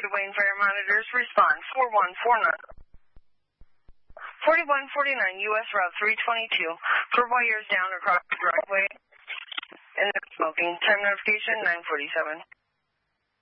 to Wayne Fire Monitors. Respond 4149. 4149 U.S. Route 322 for wires down across the driveway and smoking. Time notification 947.